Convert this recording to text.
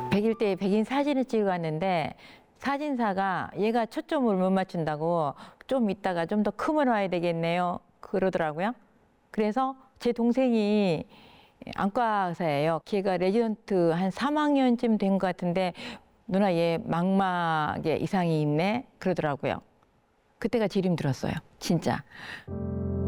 100일 때 백인 사진을 찍어 갔는데 사진사가 얘가 초점을 못 맞춘다고 좀 있다가 좀 더 크면 와야 되겠네요. 그러더라고요. 그래서 제 동생이 안과 의사예요. 걔가 레지던트 한 3학년쯤 된 것 같은데 누나 얘 망막에 이상이 있네 그러더라고요. 그때가 제일 힘들었어요. 진짜.